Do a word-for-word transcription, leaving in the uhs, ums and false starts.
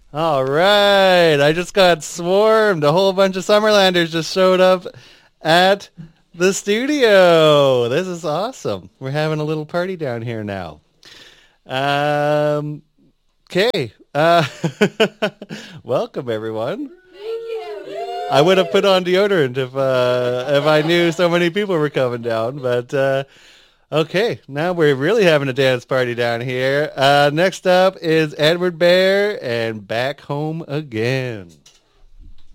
All right. I just got swarmed. A whole bunch of Summerlanders just showed up at the studio. This is awesome. We're having a little party down here now. Um, okay. Uh, welcome, everyone. I would have put on deodorant if uh, if I knew so many people were coming down. But uh, okay, now we're really having a dance party down here. Uh, next up is Edward Bear and Back Home Again.